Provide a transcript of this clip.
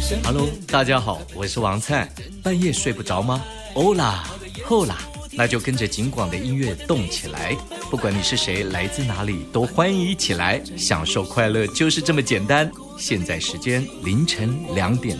Hello， 大家好，我是王灿。半夜睡不着吗？欧啦，后啦，那就跟着警广的音乐动起来。不管你是谁，来自哪里，都欢迎一起来享受快乐，就是这么简单。现在时间凌晨2点